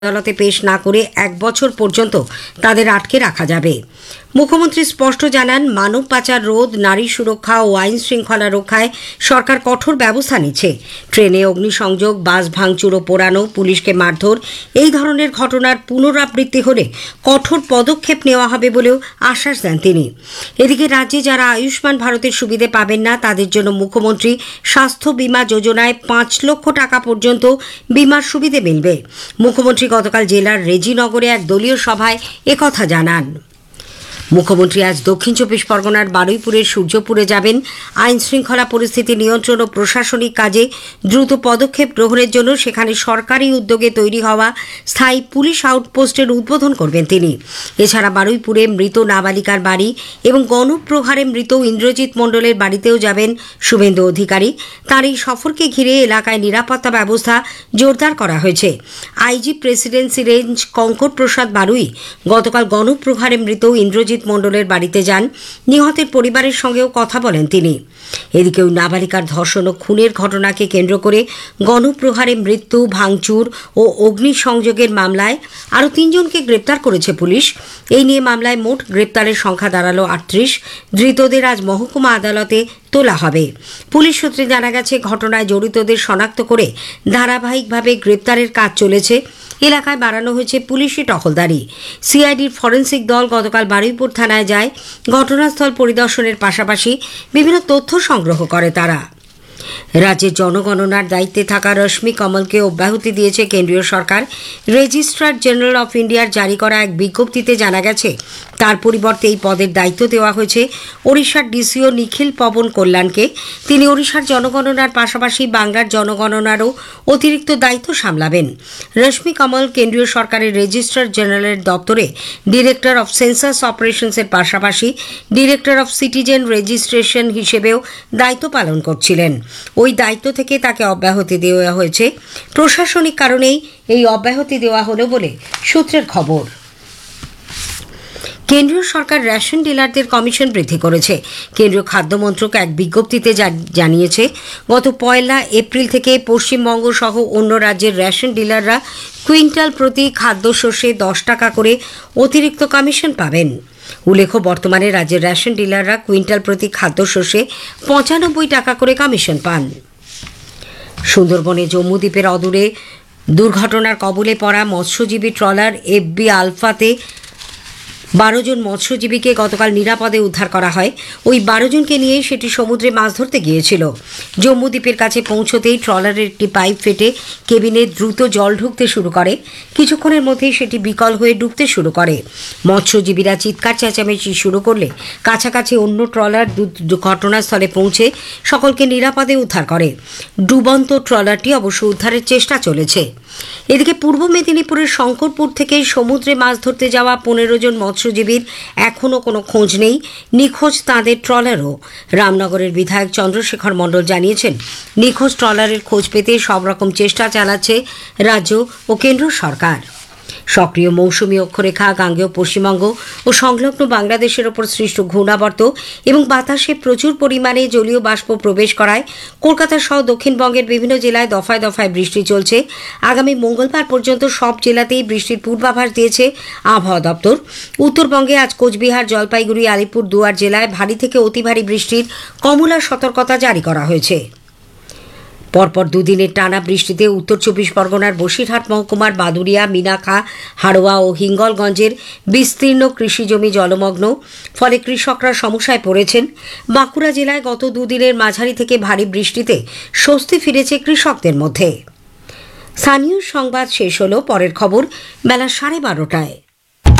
আদালতে পেশ না করে 1 বছর পর্যন্ত তাদের আটকে রাখা যাবে। মুখ্যমন্ত্রী স্পষ্ট জানান, মানব পাচার রোধ, নারী সুরক্ষা ও আইন শৃঙ্খলা রক্ষায় সরকার কঠোর ব্যবস্থা নিচ্ছে। ট্রেনে অগ্নিসংযোগ, বাস ভাঙচুর ও পোড়ানো, পুলিশকে মারধর এই ধরনের ঘটনার পুনরাবৃত্তি হলে কঠোর পদক্ষেপ নেওয়া হবে বলেও আশ্বাস দেন তিনি। এদিকে রাজ্যে যারা আয়ুষ্মান ভারতের সুবিধে পাবেন না তাদের জন্য মুখ্যমন্ত্রী স্বাস্থ্য বীমা যোজনায় 5 লক্ষ টাকা পর্যন্ত বীমার সুবিধে মিলবে। মুখ্যমন্ত্রী গতকাল জেলার রেজিনগরে এক দলীয় সভায় একথা জানান। মুখ্যমন্ত্রী আজ দক্ষিণ 24 পরগনার বারুইপুরের সূর্যপুরে যাবেন। আইন শৃঙ্খলা পরিস্থিতি নিয়ন্ত্রণ ও প্রশাসনিক কাজে দ্রুত পদক্ষেপ গ্রহণের জন্য সেখানে সরকারি উদ্যোগে তৈরি হওয়া স্থায়ী পুলিশ আউটপোস্টের উদ্বোধন করবেন তিনি। এছাড়া বারুইপুরে মৃত নাবালিকার বাড়ি এবং গণপ্রহারে মৃত ইন্দ্রজিৎ মণ্ডলের বাড়িতেও যাবেন শুভেন্দু অধিকারী। তার এই সফরকে ঘিরে এলাকায় নিরাপত্তা ব্যবস্থা জোরদার করা হয়েছে। আইজি প্রেসিডেন্সি রেঞ্জ কঙ্কর প্রসাদ বারুই গতকাল গণপ্রহারে মৃত ইন্দ্রজিৎ মণ্ডলের বাড়িতে যান। নিহতের পরিবারের সঙ্গেও কথা বলেন তিনি। এদিকে ওই নাবালিকার ধর্ষণ ও খুনের ঘটনাকে কেন্দ্র করে গণপ্রহারে মৃত্যু, ভাঙচুর ও অগ্নিসংযোগের মামলায় আরও 3 জনকে গ্রেপ্তার করেছে পুলিশ। এই নিয়ে মামলায় মোট গ্রেপ্তারের সংখ্যা দাঁড়ালো 38। ধৃতদের আজ মহকুমা আদালতে তোলা হবে। পুলিশ সূত্রে জানা গেছে, ঘটনায় জড়িতদের শনাক্ত করে ধারাবাহিকভাবে গ্রেপ্তারের কাজ চলেছে। এলাকায় বাড়ানো হয়েছে পুলিশি টহলদারি। সিআইডির ফরেন্সিক দল গতকাল বারুইপুর থানায় যায়। ঘটনাস্থল পরিদর্শনের পাশাপাশি বিভিন্ন তথ্য সংগ্রহ করে তারা। রাজ্যের জনগণনার দায়িত্বে থাকা রশ্মি কমলকে অব্যাহতি দিয়েছে কেন্দ্রীয় সরকার। রেজিস্ট্রার জেনারেল অফ ইন্ডিয়ার জারি করা এক বিজ্ঞপ্তিতে জানা গেছে, তার পরিবর্তে এই পদের দায়িত্ব দেওয়া হয়েছে ওড়িশার ডিসিও নিখিল পবন কল্যাণকে। তিনি ওড়িশার জনগণনার পাশাপাশি বাংলার জনগণনারও অতিরিক্ত দায়িত্ব সামলাবেন। রশ্মি কমল কেন্দ্রীয় সরকারের রেজিস্ট্রার জেনারেলের দপ্তরে ডিরেক্টর অফ সেন্সাস অপারেশনসের পাশাপাশি ডিরেক্টর অফ সিটিজেন রেজিস্ট্রেশন হিসেবেও দায়িত্ব পালন করছিলেন। ওই দায়িত্ব থেকে তাকে অব্যাহতি দেওয়া হয়েছে। প্রশাসনিক কারণেই এই অব্যাহতি দেওয়া হলো বলে সূত্রের খবর। কেন্দ্রীয় সরকার রেশন ডিলারদের কমিশন বৃদ্ধি করেছে। কেন্দ্রীয় খাদ্য মন্ত্রক এক বিজ্ঞপ্তিতে জানিয়েছে, গত 1 এপ্রিল থেকে পশ্চিমবঙ্গ সহ অন্য রাজ্যের রেশন ডিলাররা কুইন্টাল প্রতি খাদ্যশস্যে 10 টাকা করে অতিরিক্ত কমিশন পাবেন। উল্লেখ্য, বর্তমানে রাজ্যের রেশন ডিলাররা কুইন্টাল প্রতি খাদ্যশস্যে 95 টাকা করে কমিশন পান। সুন্দরবনে জম্মুদ্বীপের অদূরে দুর্ঘটনার কবলে পড়া মৎস্যজীবী ট্রলার এফবি আলফাতে 12 জন মৎস্যজীবীকে গতকাল নিরাপদে উদ্ধার করা হয়। ওই 12 জনকে নিয়ে সেটি সমুদ্রে মাছ ধরতে গিয়েছিল। জম্মুদ্বীপের কাছে পৌঁছতেই ট্রলারের একটি পাইপ ফেটে কেবিনে দ্রুত জল ঢুকতে শুরু করে। কিছুক্ষণের মধ্যেই সেটি বিকল হয়ে ডুবতে শুরু করে। মৎস্যজীবীরা চিৎকার চেঁচামেচি শুরু করলে কাছাকাছি অন্য ট্রলার ঘটনাস্থলে পৌঁছে সকলকে নিরাপদে উদ্ধার করে। ডুবন্ত ট্রলারটি অবশ্য উদ্ধারের চেষ্টা চলেছে। এদিকে পূর্ব মেদিনীপুরের শঙ্করপুর থেকে সমুদ্রে মাছ ধরতে যাওয়া 15 জন মৎস্যজীবীর এখনও কোনো খোঁজ নেই। নিখোঁজ তাঁদের ট্রলারও। রামনগরের বিধায়ক চন্দ্রশেখর মণ্ডল জানিয়েছেন, নিখোঁজ ট্রলারের খোঁজ পেতে সব রকম চেষ্টা চালাচ্ছে রাজ্য ও কেন্দ্র সরকার। সক্রিয় মৌসুমী অক্ষরেখা গাঙ্গেয় পশ্চিমবঙ্গ ও সংলগ্ন বাংলাদেশের ওপর সৃষ্ট ঘূর্ণাবর্ত এবং বাতাসে প্রচুর পরিমাণে জলীয় বাষ্প প্রবেশ করায় কলকাতা সহ দক্ষিণবঙ্গের বিভিন্ন জেলায় দফায় দফায় বৃষ্টি চলছে। আগামী মঙ্গলবার পর্যন্ত সব জেলাতেই বৃষ্টির পূর্বাভাস দিয়েছে আবহাওয়া দপ্তর। উত্তরবঙ্গে আজ কোচবিহার, জলপাইগুড়ি, আলিপুর দুয়ার জেলায় ভারী থেকে অতি ভারী বৃষ্টির কমলা সতর্কতা জারি করা হয়েছে। পরপর 2 দিনের টানা বৃষ্টিতে উত্তর 24 পরগনার বসিরহাট মহকুমার বাদুরিয়া, মিনাখা, হাড়োয়া ও হিঙ্গলগঞ্জের বিস্তীর্ণ কৃষিজমি জলমগ্ন। ফলে কৃষকরা সমস্যায় পড়েছেন। বাঁকুড়া জেলায় গত 2 দিনের মাঝারি থেকে ভারী বৃষ্টিতে স্বস্তি ফিরেছে কৃষকদের মধ্যে। স্থানীয় সংবাদ শেষ হলো। পরের খবর বেলা 12:30টায়।